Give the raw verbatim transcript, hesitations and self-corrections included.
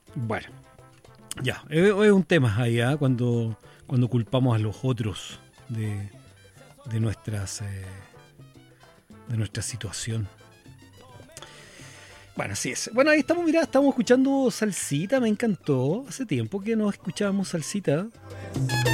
Bueno, ya, es, es un tema ahí, ¿eh? cuando, cuando culpamos a los otros de, de nuestras eh, de nuestra situación. Bueno, así es. Bueno, ahí estamos, mirá, estamos escuchando salsita, me encantó. Hace tiempo que no escuchábamos salsita.